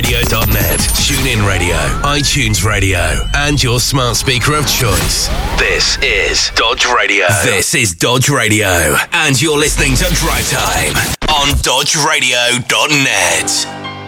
DodgeRadio.net, TuneIn Radio, iTunes Radio, and your smart speaker of choice. This is Dodge Radio. This is Dodge Radio, and you're listening to Drive Time on DodgeRadio.net.